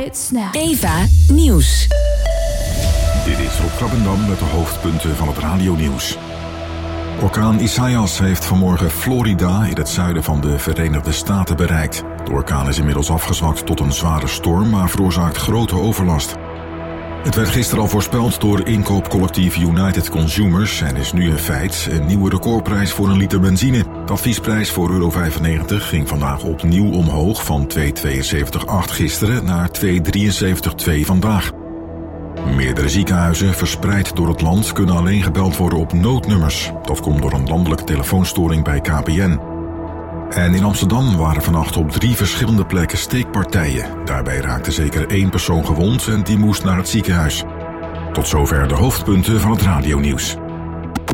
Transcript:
It's now. Eva Nieuws. Dit is Rob Krabbendam met de hoofdpunten van het radionieuws. Orkaan Isaias heeft vanmorgen Florida in het zuiden van de Verenigde Staten bereikt. De orkaan is inmiddels afgezwakt tot een zware storm, maar veroorzaakt grote overlast. Het werd gisteren al voorspeld door inkoopcollectief United Consumers en is nu een feit: een nieuwe recordprijs voor een liter benzine. De adviesprijs voor €95 ging vandaag opnieuw omhoog van €2,72,8 gisteren naar €2,73,2 vandaag. Meerdere ziekenhuizen verspreid door het land kunnen alleen gebeld worden op noodnummers. Dat komt door een landelijke telefoonstoring bij KPN. En in Amsterdam waren vannacht op 3 verschillende plekken steekpartijen. Daarbij raakte zeker 1 persoon gewond en die moest naar het ziekenhuis. Tot zover de hoofdpunten van het radionieuws.